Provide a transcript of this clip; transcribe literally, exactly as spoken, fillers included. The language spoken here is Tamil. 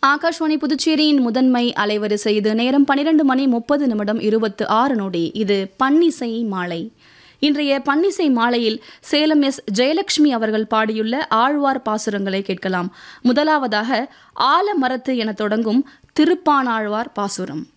ஆகாஷ்வாணி புதுச்சேரியின் முதன்மை அலைவரிசை இது நேரம் பனிரெண்டு மணி முப்பது நிமிடம் இருபத்து ஆறு நொடி. இது பன்னிசை மாலை. இன்றைய பன்னிசை மாலையில் சேலம் எஸ் ஜெயலட்சுமி அவர்கள் பாடியுள்ள ஆழ்வார் பாசுரங்களை கேட்கலாம். முதலாவதாக ஆலமரத்து என தொடங்கும் திருப்பானாழ்வார் பாசுரம்.